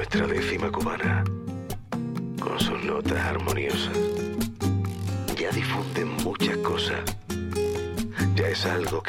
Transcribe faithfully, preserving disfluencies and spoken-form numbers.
nuestra décima cubana, con sus notas armoniosas, ya difunden muchas cosas. Ya es algo que